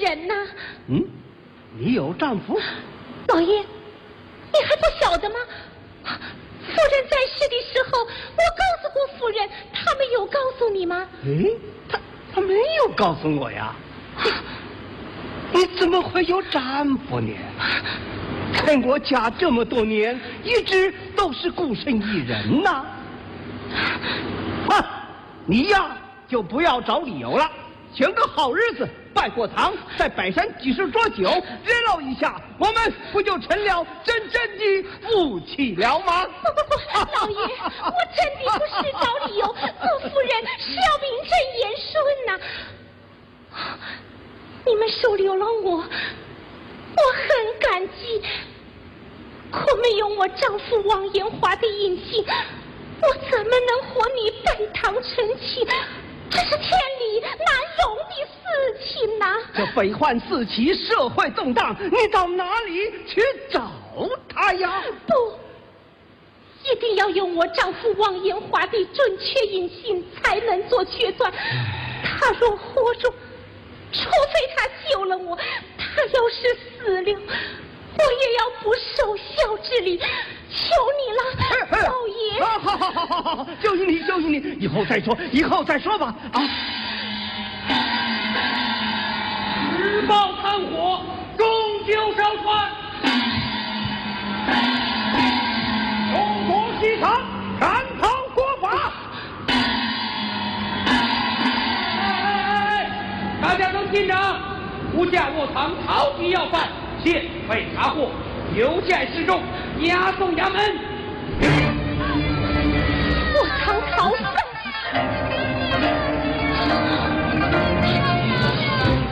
人呐。 你有丈夫？ 老爷，你还不晓得吗？夫人在世的时候，我告诉过夫人，他没有告诉你吗？ 他没有告诉我呀。你怎么会有丈夫呢？看我家这么多年，一直都是孤身一人呐。你呀，就不要找理由了，选个好日子，拜过堂，再摆上几十桌酒，热闹一下，我们不就成了真正的夫妻了吗？ 不，老爷，我真的不是找理由，做夫人是要名正言顺呐。你们收留了我，我很感激，可没有我丈夫王延华的印信，我怎么能和你拜堂成亲？这是天理难容的事情呐！ 这悲欢四起，社会动荡，你到哪里去找他呀？ 不，一定要有我丈夫王延华的准确印信，才能做决断。他若活着，除非他救了我，他要是死了，我也要不受孝之礼。求你了，老爷！ 好，就依你，以后再说吧。 日报炭火，终究烧穿。中国西厂，赶跑国法。大家都听着，吴家卧藏超级要犯，现被查获，有见示众，押送衙门。